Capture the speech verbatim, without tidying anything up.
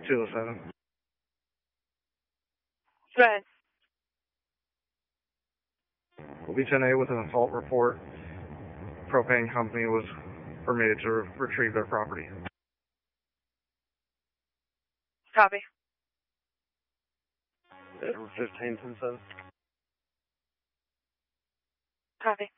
two oh seven. Right. Lieutenant A with an assault report. Propane company was permitted to re- retrieve their property. Copy. fifteen ten seven. Copy.